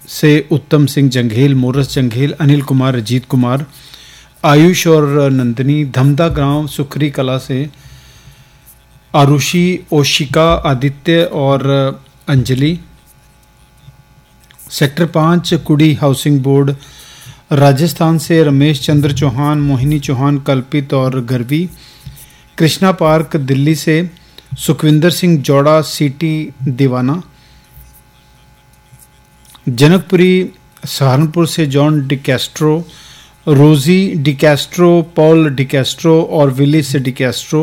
से उत्तम सिंह जंघेल, मोरस जंघेल, अनिल कुमार, अजीत कुमार, आयुष और नंदिनी। धमदा गांव सुखरी कला से आरुषि, ओशिका, आदित्य और अंजलि। सेक्टर 5 कुड़ी हाउसिंग बोर्ड राजस्थान से रमेश चंद्र चौहान, मोहिनी चौहान, कल्पित और गर्वी। कृष्णा पार्क दिल्ली से सुखविंदर सिंह जोड़ा, सीटी दीवाना। जनकपुरी सहारनपुर से जॉन डिकैस्ट्रो, रोजी डिकैस्ट्रो, पॉल डिकैस्ट्रो और विलिस डिकैस्ट्रो।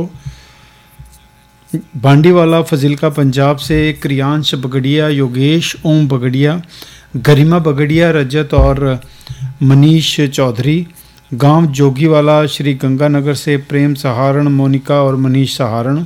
बांडीवाला फजिल्का पंजाब से क्रियांश बगड़िया, योगेश, ओम बगड़िया, गरिमा बगड़िया, रजत और मनीष चौधरी। गांव जोगीवाला श्री गंगानगर से प्रेम सहारण, मोनिका और मनीष सहारण।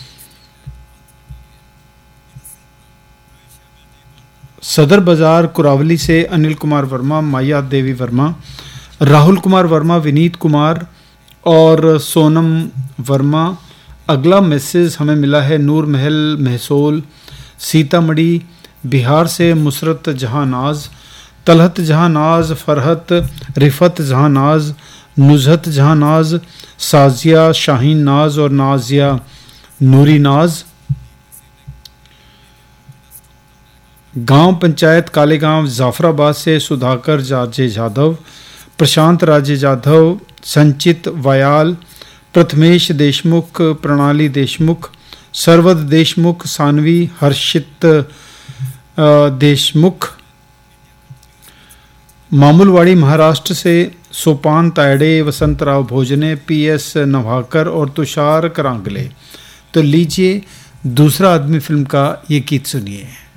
सदर बाजार कुरावली से अनिल कुमार वर्मा, माया देवी वर्मा, राहुल कुमार वर्मा, विनीत कुमार और सोनम वर्मा। अगला मैसेज हमें मिला है नूर महल महसूल सीतामढ़ी बिहार से मुसरत जहां नाज, तलहत जहां नाज, फरहत, रिफत जहां नाज, नुजहत जहां नाज, साजिया शाहीन नाज और नाजिया नूरी नाज। गांव पंचायत कालेगांव जाफराबाद से सुधाकर राजे जाधव, प्रशांत राजे जाधव, संचित वयाल, प्रथमेश देशमुख, प्रणाली देशमुख, सरवद देशमुख, सानवी, हर्षित देशमुख। मामूलवाड़ी महाराष्ट्र से सोपान तायडे, वसंतराव भोजने, पीएस नवाकर और तुषार करांगले। तो लीजिए दूसरा आदमी फिल्म का ये गीत सुनिए।